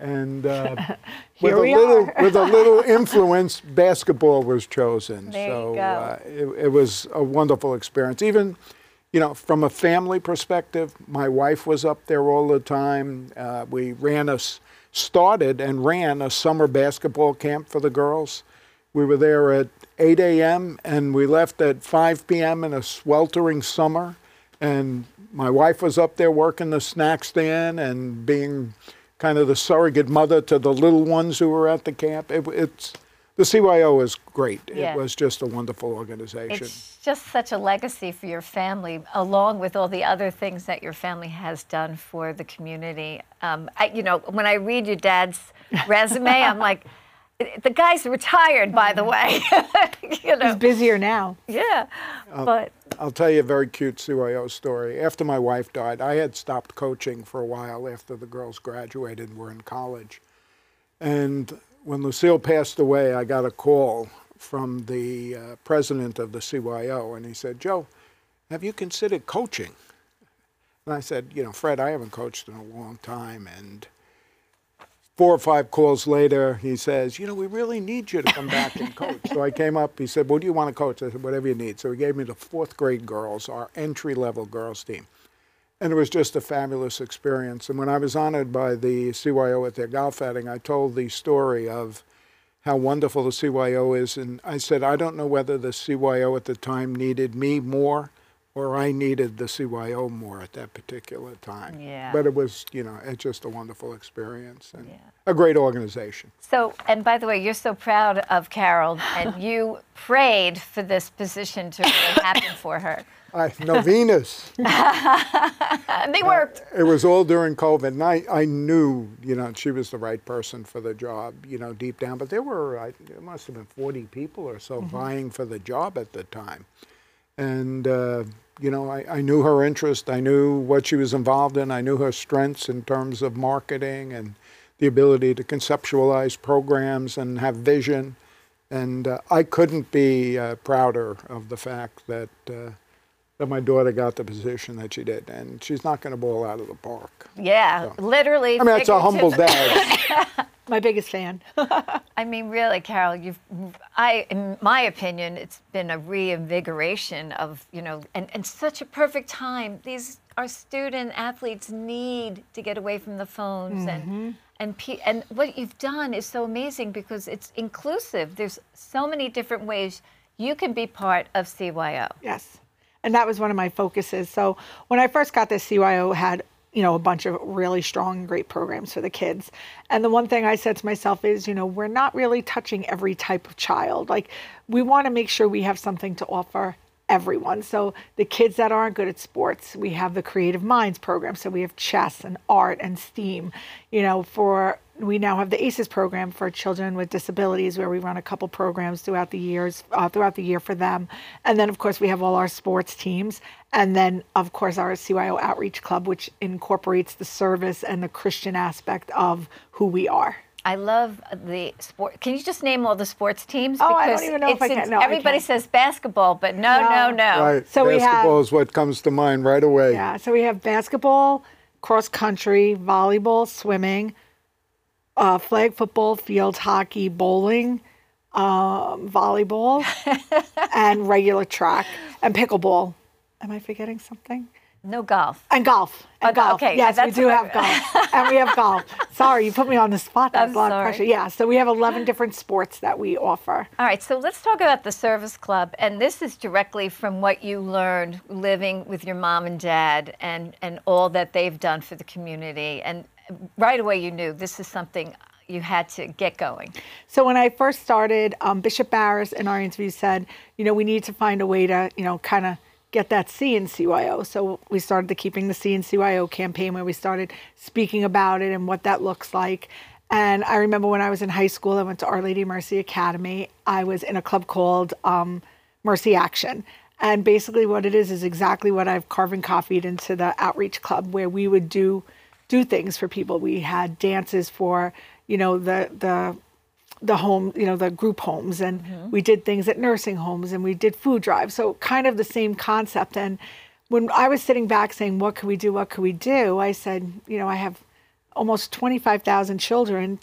And Here we are. with a little influence, basketball was chosen. There so you go. it was a wonderful experience. Even, you know, from a family perspective, my wife was up there all the time. We started and ran a summer basketball camp for the girls. We were there at 8 a.m. and we left at 5 p.m. in a sweltering summer. And my wife was up there working the snack stand and being kind of the surrogate mother to the little ones who were at the camp. The CYO is great. Yeah. It was just a wonderful organization. It's just such a legacy for your family, along with all the other things that your family has done for the community. You know, when I read your dad's resume, I'm like, the guy's retired, by the way. You know. He's busier now. Yeah, but I'll tell you a very cute CYO story. After my wife died, I had stopped coaching for a while after the girls graduated and were in college. And when Lucille passed away, I got a call from the president of the CYO, and he said, "Joe, have you considered coaching?" And I said, "You know, Fred, I haven't coached in a long time." And 4 or 5 calls later, he says, "You know, we really need you to come back and coach." So I came up, he said, "What do you want to coach?" I said, "Whatever you need." So he gave me the 4th grade girls, our entry-level girls team. And it was just a fabulous experience. And when I was honored by the CYO at their golf outing, I told the story of how wonderful the CYO is. And I said, I don't know whether the CYO at the time needed me more or I needed the CYO more at that particular time. Yeah. But it was, you know, it's just a wonderful experience and a great organization. So, and by the way, you're so proud of Carol, and you prayed for this position to really happen for her. Novenas. And they worked. It was all during COVID, and I knew, you know, she was the right person for the job, you know, deep down. But there must have been 40 people or so vying for the job at the time. And, you know, I knew her interest. I knew what she was involved in. I knew her strengths in terms of marketing and the ability to conceptualize programs and have vision. And I couldn't be prouder of the fact that my daughter got the position that she did. And she's not going to ball out of the park. Yeah, So. literally. I mean, it's a humble dad. My biggest fan. I mean, really, Carol, in my opinion, it's been a reinvigoration of, you know, and such a perfect time. Our student athletes need to get away from the phones, and what you've done is so amazing because it's inclusive. There's so many different ways you can be part of CYO. Yes, and that was one of my focuses. So when I first got this, CYO had, you know, a bunch of really strong and great programs for the kids. And the one thing I said to myself is, you know, we're not really touching every type of child. Like, we want to make sure we have something to offer everyone. So the kids that aren't good at sports, we have the Creative Minds program. So we have chess and art and STEAM. You know, we now have the ACES program for children with disabilities, where we run a couple programs throughout the year for them. And then, of course, we have all our sports teams. And then, of course, our CYO Outreach Club, which incorporates the service and the Christian aspect of who we are. I love the sport. Can you just name all the sports teams? Oh, I don't even know if I can. No, everybody says basketball, but no. Right. So basketball is what comes to mind right away. Yeah. So we have basketball, cross country, volleyball, swimming, flag football, field hockey, bowling, volleyball, and regular track, and pickleball. Am I forgetting something? No golf. And golf. And golf. Okay. Yes, we do have golf. And we have golf. Sorry, you put me on the spot. That's a lot of pressure. Yeah, so we have 11 different sports that we offer. All right, so let's talk about the Service Club. And this is directly from what you learned living with your mom and dad and all that they've done for the community. And right away you knew this is something you had to get going. So when I first started, Bishop Barris in our interview said, you know, we need to find a way to, you know, kind of get that C in CYO. So we started the Keeping the C in CYO campaign, where we started speaking about it and what that looks like. And I remember when I was in high school, I went to Our Lady Mercy Academy. I was in a club called Mercy Action. And basically what it is exactly what I've carved and copied into the Outreach Club, where we would do things for people. We had dances for, you know, the home, you know, the group homes, and we did things at nursing homes, and we did food drives. So kind of the same concept. And when I was sitting back saying, what could we do? What could we do? I said, you know, I have almost 25,000 children